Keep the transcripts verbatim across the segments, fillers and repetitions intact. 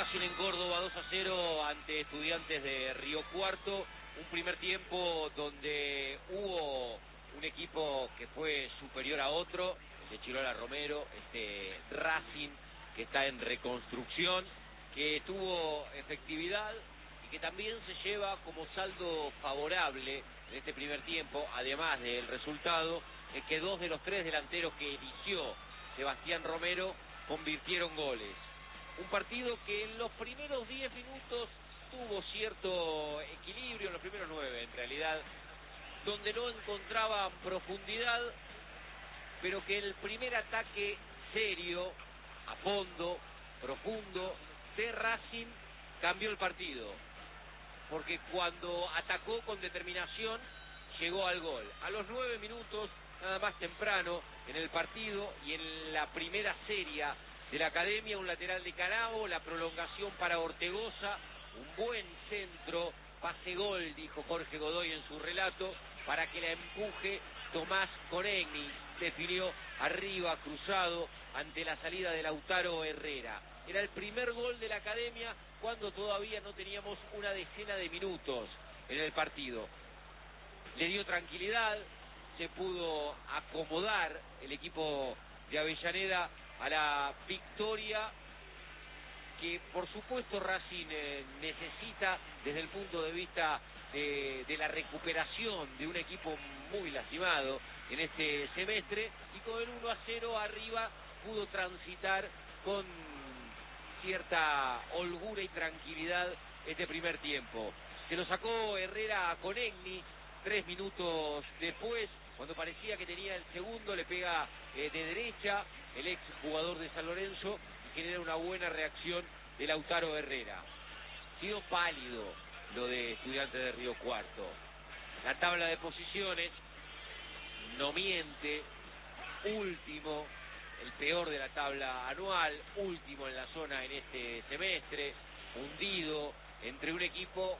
Racing en Córdoba dos a cero ante Estudiantes de Río Cuarto. Un primer tiempo donde hubo un equipo que fue superior a otro, el de Chirola Romero, este Racing que está en reconstrucción, que tuvo efectividad y que también se lleva como saldo favorable en este primer tiempo, además del resultado, es que dos de los tres delanteros que eligió Sebastián Romero convirtieron goles. Un partido que en los primeros diez minutos tuvo cierto equilibrio, en los primeros nueve en realidad, donde no encontraban profundidad, pero que el primer ataque serio, a fondo, profundo, de Racing cambió el partido. Porque cuando atacó con determinación, llegó al gol. A los nueve minutos, nada más temprano en el partido y en la primera serie de la Academia, un lateral de Canavo, la prolongación para Ortegoza, un buen centro, pase gol, dijo Jorge Godoy en su relato, para que la empuje Tomás Conegni, definió arriba, cruzado, ante la salida de Lautaro Herrera. Era el primer gol de la Academia cuando todavía no teníamos una decena de minutos en el partido. Le dio tranquilidad, se pudo acomodar el equipo de Avellaneda a la victoria que por supuesto Racing eh, necesita desde el punto de vista de, de la recuperación de un equipo muy lastimado en este semestre, y con el uno a cero arriba pudo transitar con cierta holgura y tranquilidad este primer tiempo. Se lo sacó Herrera a Conegni tres minutos después, cuando parecía que tenía el segundo, le pega eh, de derecha el ex jugador de San Lorenzo y genera una buena reacción de Lautaro Herrera. Ha sido pálido lo de Estudiantes de Río Cuarto. La tabla de posiciones no miente, último, el peor de la tabla anual, último en la zona en este semestre, hundido entre un equipo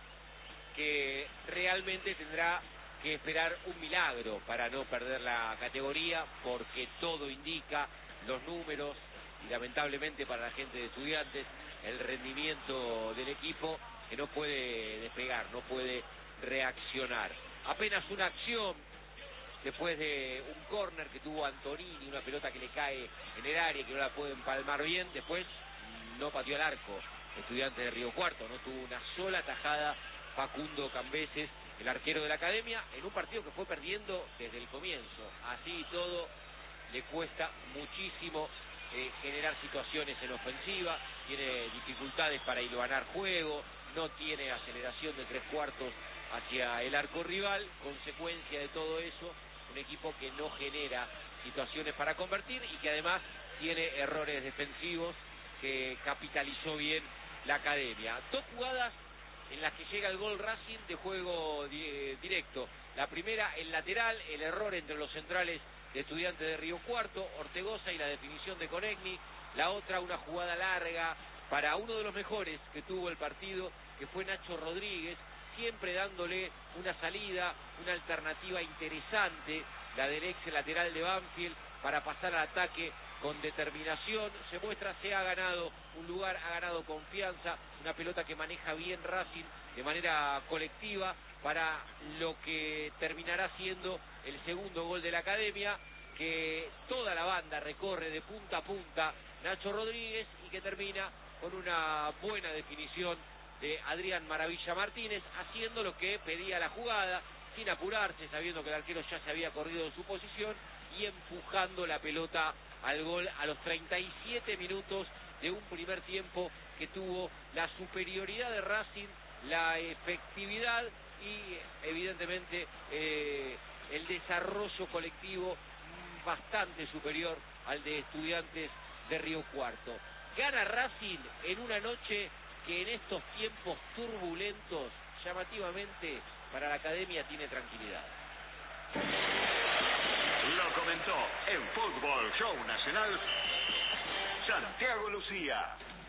que realmente tendrá que esperar un milagro para no perder la categoría, porque todo indica, los números y lamentablemente para la gente de Estudiantes, el rendimiento del equipo, que no puede despegar, no puede reaccionar. Apenas una acción después de un córner que tuvo Antonini, una pelota que le cae en el área, que no la puede empalmar bien, después no pateó al arco Estudiantes de Río Cuarto, no tuvo una sola tajada Facundo Cambeses, el arquero de la Academia, en un partido que fue perdiendo desde el comienzo. Así y todo, le cuesta muchísimo eh, generar situaciones en ofensiva, tiene dificultades para hilvanar juego, no tiene aceleración de tres cuartos hacia el arco rival. Consecuencia de todo eso, un equipo que no genera situaciones para convertir y que además tiene errores defensivos que capitalizó bien la Academia. Dos jugadas en las que llega el gol Racing de juego di directo. La primera, el lateral, el error entre los centrales de Estudiantes de Río Cuarto, Ortegoza, y la definición de Conegni. La otra, una jugada larga para uno de los mejores que tuvo el partido, que fue Nacho Rodríguez, siempre dándole una salida, una alternativa interesante, la del ex lateral de Banfield, para pasar al ataque con determinación. Se muestra, se ha ganado un lugar, ha ganado confianza, una pelota que maneja bien Racing de manera colectiva para lo que terminará siendo el segundo gol de la Academia, que toda la banda recorre de punta a punta Nacho Rodríguez y que termina con una buena definición de Adrián Maravilla Martínez, haciendo lo que pedía la jugada, sin apurarse, sabiendo que el arquero ya se había corrido de su posición y empujando la pelota al gol a los treinta y siete minutos de un primer tiempo que tuvo la superioridad de Racing, la efectividad y evidentemente eh, el desarrollo colectivo bastante superior al de Estudiantes de Río Cuarto. Gana Racing en una noche que en estos tiempos turbulentos, llamativamente para la Academia, tiene tranquilidad. Lo comentó en Fútbol Show Nacional Santiago Lucía.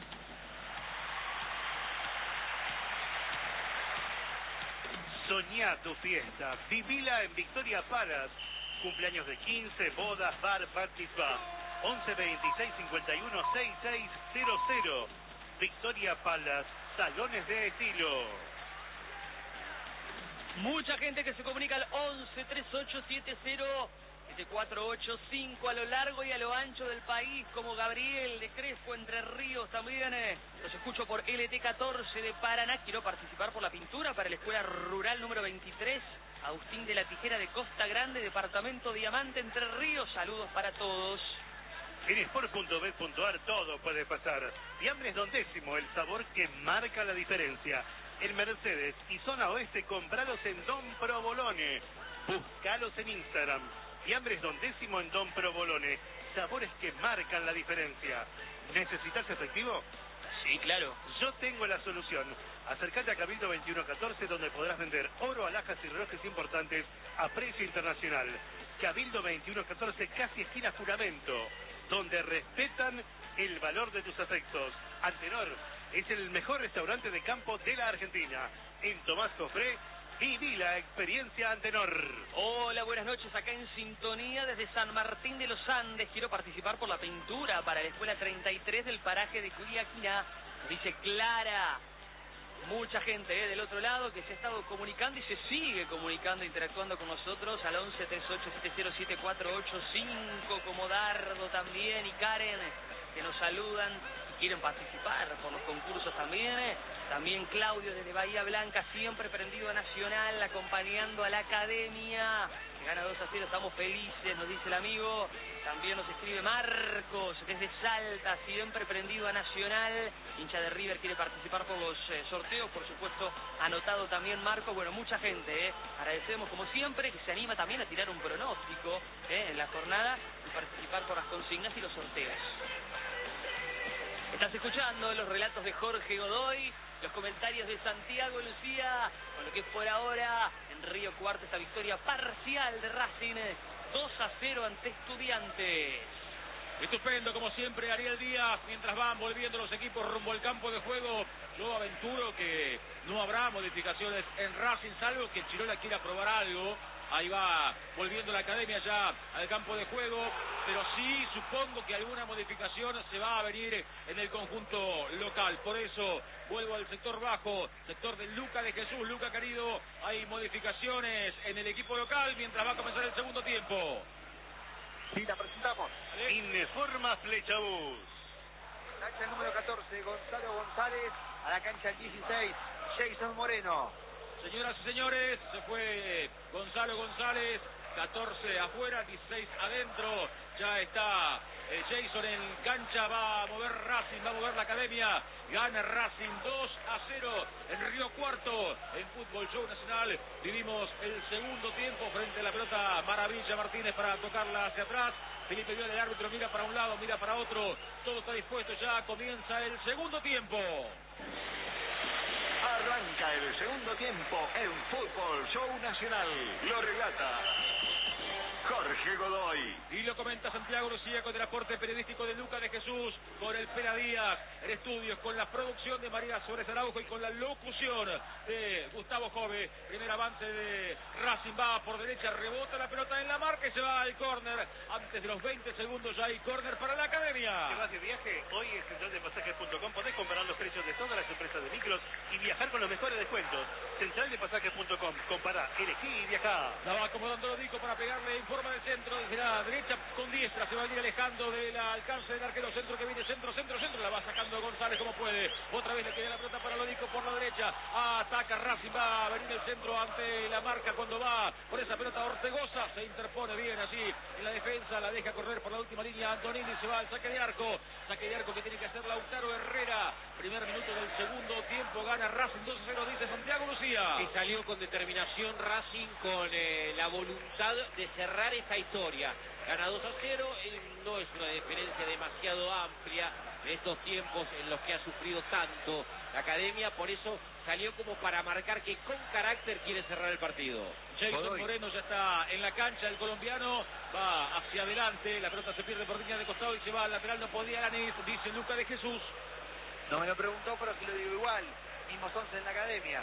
Soñá tu fiesta, vivila en Victoria Palace. Cumpleaños de quince, bodas, bar, party spa. once veintiséis cincuenta y uno sesenta y seis cero cero. Victoria Palace, salones de estilo. Mucha gente que se comunica al once treinta y ocho setenta siete cuatro ocho cinco a lo largo y a lo ancho del país, como Gabriel de Crespo, Entre Ríos también. Eh, los escucho por L T catorce de Paraná. Quiero participar por la pintura para la Escuela Rural número veintitrés. Agustín de la Tijera de Costa Grande, departamento Diamante, Entre Ríos. Saludos para todos. En sport punto bet punto ar todo puede pasar. Fiambres Don Décimo, el sabor que marca la diferencia. En Mercedes y zona oeste, compralos en Don Provolone. Buscalos en Instagram. Fiambres Don Décimo en Don Provolone. Sabores que marcan la diferencia. ¿Necesitas efectivo? Sí, claro. Yo tengo la solución. Acércate a Cabildo veintiuno catorce, donde podrás vender oro, alhajas y relojes importantes a precio internacional. Cabildo veintiuno catorce, casi esquina Juramento, donde respetan el valor de tus afectos. Antenor es el mejor restaurante de campo de la Argentina. En Tomás Cofré, viví la experiencia Antenor. Hola, buenas noches, acá en sintonía desde San Martín de los Andes. Quiero participar por la pintura para la Escuela treinta y tres del paraje de Culiaquina. Dice Clara. Mucha gente eh, del otro lado que se ha estado comunicando y se sigue comunicando, interactuando con nosotros al once treinta y ocho setenta siete cuatro ocho cinco, como Dardo también y Karen, que nos saludan y quieren participar por los concursos también. Eh. También Claudio desde Bahía Blanca, siempre prendido a Nacional, acompañando a la academia. Que gana dos a cero, estamos felices, nos dice el amigo. También nos escribe Marcos desde Salta, siempre prendido a Nacional. Hincha de River, quiere participar por los eh, sorteos, por supuesto, anotado también Marcos. Bueno, mucha gente, eh. agradecemos como siempre que se anima también a tirar un pronóstico eh, en la jornada y participar por las consignas y los sorteos. Estás escuchando los relatos de Jorge Godoy, los comentarios de Santiago Lucía, con lo que es por ahora en Río Cuarto esta victoria parcial de Racing, dos a cero ante Estudiantes. Estupendo, como siempre, Ariel Díaz, mientras van volviendo los equipos rumbo al campo de juego. Yo aventuro que no habrá modificaciones en Racing, salvo que Chirola quiera probar algo. Ahí va volviendo la academia ya al campo de juego, pero sí supongo que alguna modificación se va a venir en el conjunto local. Por eso vuelvo al sector bajo, sector de Luca de Jesús. Luca querido, hay modificaciones en el equipo local mientras va a comenzar el segundo tiempo. Sí, la presentamos. Informa Flechabús. Cancha número catorce, Gonzalo González. A la cancha el dieciséis, Jason Moreno. Señoras y señores, se fue Gonzalo González, catorce afuera, dieciséis adentro. Ya está eh, Jason en cancha, va a mover Racing, va a mover la academia. Gana Racing dos a cero en Río Cuarto, en Fútbol Show Nacional. Vivimos el segundo tiempo frente a la pelota. Maravilla Martínez para tocarla hacia atrás. Felipe Viola, el árbitro, mira para un lado, mira para otro. Todo está dispuesto, ya comienza el segundo tiempo. Arranca el segundo tiempo en Fútbol Show Nacional. Lo relata Jorge Godoy. Y lo comenta Santiago Lucía con el aporte periodístico de Luca de Jesús, con el Pera Díaz en estudios, con la producción de María Suárez Araujo y con la locución de Gustavo Jove. Primer avance de Racing, va por derecha, rebota la pelota en la marca y se va al córner. Antes de los veinte segundos ya hay córner para la academia. Si vas de viaje, hoy en central de pasajes punto com podés comparar los precios de todas las empresas de micros y viajar con los mejores descuentos. central de pasajes punto com, compará, elegí y viajá. La va acomodando Lodico para pegarle en forma de centro desde la derecha con diestra. Se va a ir alejando del alcance del arquero. Centro que viene, centro, centro, centro. La va sacando González como puede. Otra vez le queda la pelota para Lodico por la derecha. Ataca Racing, va a venir el centro ante la marca cuando va por esa pelota Ortegoza. Se interpone bien allí en la defensa. La deja correr por la última línea Antonini. Se va al saque de arco. Saque de arco que tiene que hacer Lautaro Herrera. Primer minuto del segundo tiempo. Gana Racing dos a cero, dice Santiago Lucía. Y salió con determinación Racing, con eh, la voluntad de cerrar esta historia. Gana dos a cero, eh, no es una diferencia demasiado amplia en estos tiempos en los que ha sufrido tanto la academia, por eso salió como para marcar que con carácter quiere cerrar el partido. Jason Moreno ya está en la cancha, el colombiano va hacia adelante, la pelota se pierde por línea de costado y se va al lateral, no podía Alanis, dice Luca de Jesús. No me lo preguntó, pero si lo digo igual. Mismos once en la academia.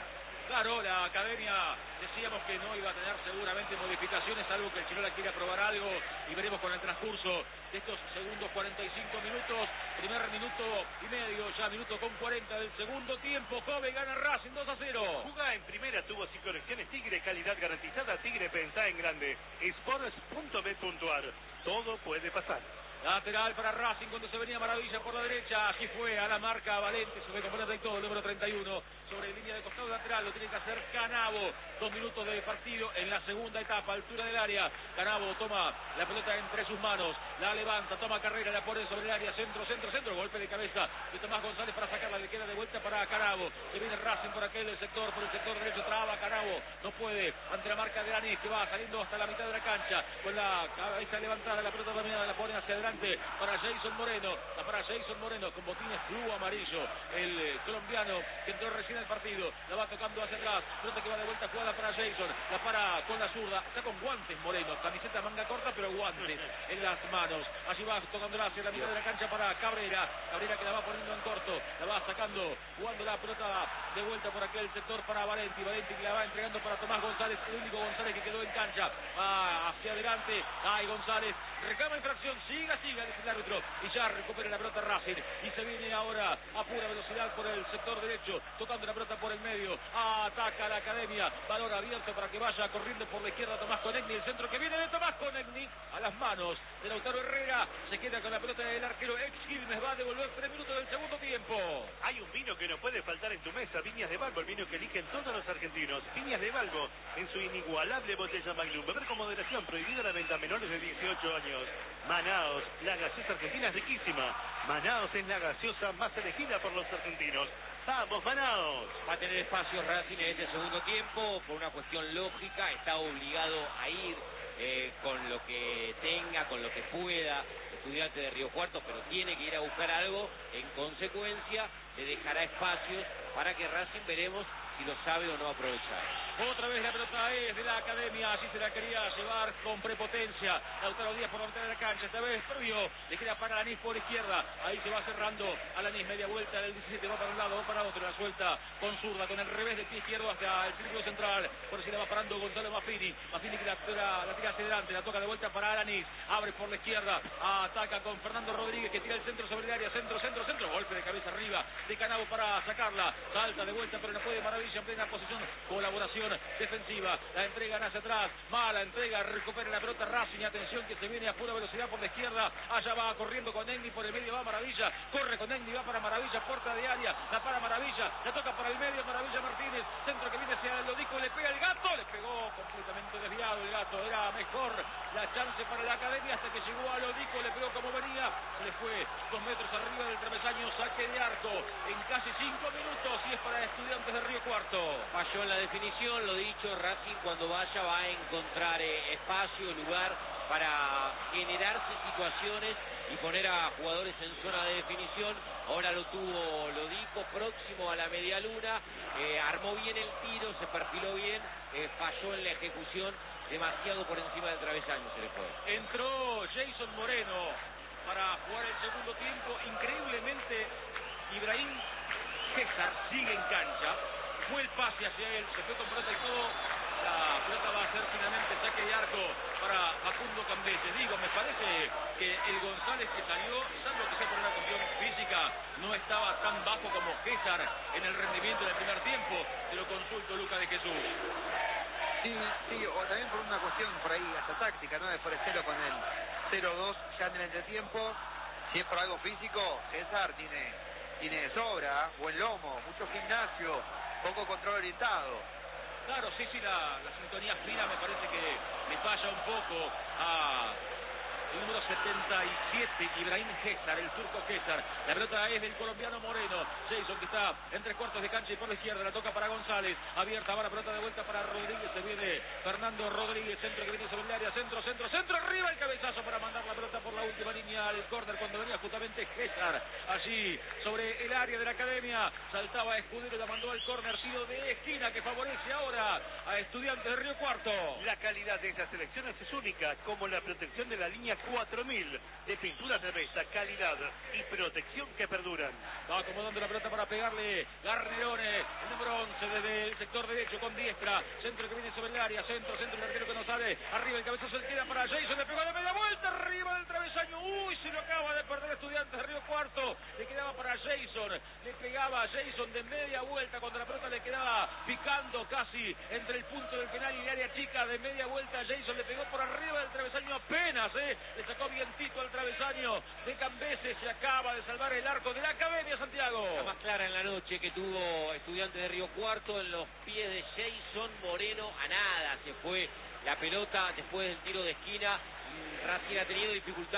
Claro, la academia decíamos que no iba a tener seguramente modificaciones, salvo que el Chirola quiera probar algo y veremos con el transcurso de estos segundos cuarenta y cinco minutos, primer minuto y medio, ya minuto con cuarenta del segundo tiempo. Kobe gana Racing dos a cero. Jugá en primera, tuvo sin conexiones Tigre, calidad garantizada. Tigre, pensá en grande. Sports punto bet punto ar. Todo puede pasar. Lateral para Racing cuando se venía Maravilla por la derecha. Así fue a la marca Valente, se ve completamente y todo, el número treinta y uno. Sobre línea de costado lateral, lo tiene que hacer Canavo. Dos minutos de partido en la segunda etapa, altura del área. Canavo toma la pelota entre sus manos, la levanta, toma carrera, la pone sobre el área, centro, centro, centro. Golpe de cabeza de Tomás González para sacarla, le queda de vuelta para Canavo. Se viene Racing por aquel sector, por el sector derecho, traba Canavo. No puede, ante la marca de Anís, que va saliendo hasta la mitad de la cancha. Con la cabeza levantada, la pelota dominada, la pone hacia adelante para Jason Moreno, la para Jason Moreno con botines fluo amarillo, el eh, colombiano que entró recién al partido, la va tocando hacia atrás, pelota que va de vuelta, jugada para Jason, la para con la zurda, está con guantes Moreno, camiseta manga corta pero guantes en las manos, allí va tocándola hacia la mitad de la cancha para Cabrera, Cabrera que la va poniendo en corto, la va sacando, jugando la pelota de vuelta por aquel sector para Valenti, Valenti que la va entregando para Tomás González, el único González que quedó en cancha, va hacia adelante, ay González, reclama infracción, siga, siga, dice el árbitro, y ya recupera la pelota Racing, y se viene ahora a pura velocidad por el sector derecho, tocando la pelota por el medio, ataca a la academia, valor abierto para que vaya corriendo por la izquierda Tomás Conegni, el centro que viene de Tomás Conegni, a las manos de Lautaro Herrera, se queda con la pelota del arquero ex Quilmes, va a devolver tres minutos del segundo tiempo. Hay un vino que no puede faltar en tu mesa, Viñas de Balbo, el vino que eligen todos los argentinos. Viñas de Balbo, en su inigualable botella Magnum, beber con moderación, prohibida la venta a menores de dieciocho años. Manaos, la gaseosa argentina es riquísima. Manaos es la gaseosa más elegida por los argentinos. ¡Vamos, Manaos! Va a tener espacio Racing en este segundo tiempo, por una cuestión lógica, está obligado a ir eh, con lo que tenga, con lo que pueda, Estudiante de Río Cuarto, pero tiene que ir a buscar algo, en consecuencia le dejará espacios para que Racing veremos si lo sabe o no aprovechar. Otra vez la pelota es de la academia, así se la quería llevar con prepotencia. Lautaro Díaz por la mitad de la cancha, esta vez Frío, le queda para Lanís por izquierda, ahí se va cerrando a Lanís, media vuelta del diecisiete, va para un lado, va para otro, la suelta con zurda, con el revés de pie izquierdo hasta el círculo central, por si la va parando Gonzalo Maffini, Maffini que la, la, la tira hacia adelante, la toca de vuelta para Lanís, abre por la izquierda, ataca con Fernando Rodríguez que tira el centro sobre el área, centro, centro, centro, golpe de cabeza arriba de Canavo para sacarla, salta de vuelta pero no puede Maravilla en plena posición, colaboración defensiva, la entregan hacia atrás, mala entrega, recupera la pelota Racing, atención que se viene a pura velocidad por la izquierda, allá va corriendo con Negni, por el medio va Maravilla, corre con Negni, va para Maravilla, puerta de área, la para Maravilla, la toca para el medio, Maravilla Martínez, centro que viene hacia el Lodico, le pega el gato, le pegó completamente desviado el gato, era mejor la chance para la academia hasta que llegó a Lodico, le pegó como venía, se le fue dos metros arriba del travesaño, saque de arco en casi cinco minutos y es para Estudiantes de Río Cuarto. Falló en la definición, lo dicho, Racing cuando vaya va a encontrar eh, espacio, lugar para generarse situaciones y poner a jugadores en zona de definición. Ahora lo tuvo Lodico próximo a la media luna, eh, armó bien el tiro, se perfiló bien, eh, falló en la ejecución, demasiado por encima del travesaño se le fue. Entró Jason Moreno para jugar el segundo tiempo, increíblemente Ibrahim César sigue en cancha, fue el pase hacia él, se fue con pelota y todo, la pelota va a ser finalmente saque de arco para Facundo Cambese. Digo, me parece que el González que salió, salvo que sea por una cuestión física, no estaba tan bajo como César en el rendimiento del primer tiempo. Te lo consulto, Luca de Jesús. Sí, sí, o también por una cuestión por ahí hasta táctica, ¿no? De Forestero con el cero dos ya en el entretiempo. Si es por algo físico, César tiene, tiene de sobra, buen lomo, mucho gimnasio, poco control orientado. Claro, sí, sí, la, la sintonía fina me parece que le falla un poco a el número setenta y siete, Ibrahim César, el turco César. La pelota es del colombiano Moreno. Jason que está en tres cuartos de cancha y por la izquierda, la toca para González. Abierta, va la pelota de vuelta para Rodríguez. Se viene Fernando Rodríguez, centro que viene sobre el área, centro, centro, centro, arriba el cabezazo para mandar la pelota por la última línea al córner cuando venía justamente César. Allí sobre el área de la Academia. Saltaba Escudero, la mandó al córner, tiro de esquina que favorece ahora a Estudiantes de Río Cuarto. La calidad de estas selecciones es única, como la protección de la línea cuatro mil de pintura cerveza, calidad y protección que perduran. Va acomodando la pelota para pegarle Garnerone, el número once desde el sector derecho con diestra, centro que viene sobre el área, centro, centro, el arquero que no sale, arriba el cabezazo se queda para Jason, le pegó de media vuelta, arriba del travesaño, uy, se lo acaba de perder Estudiantes de Río Cuarto, le quedaba para Jason, le pegaba a Jason de media vuelta cuando la pelota le quedaba picando casi entre el punto del penal y el área chica, de media vuelta Jason le pegó por arriba del travesaño apenas, eh, le sacó vientito al travesaño de Cambese, se acaba de salvar el arco de la Academia, Santiago. La más clara en la noche que tuvo Estudiantes de Río Cuarto, en los pies de Jason Moreno, a nada se fue la pelota después del tiro de esquina. Racing ha tenido dificultad